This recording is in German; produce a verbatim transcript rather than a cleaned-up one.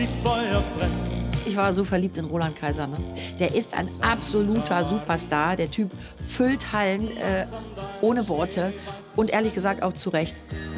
Ich war so verliebt in Roland Kaiser. Ne? Der ist ein absoluter Superstar. Der Typ füllt Hallen äh, ohne Worte und ehrlich gesagt auch zu Recht.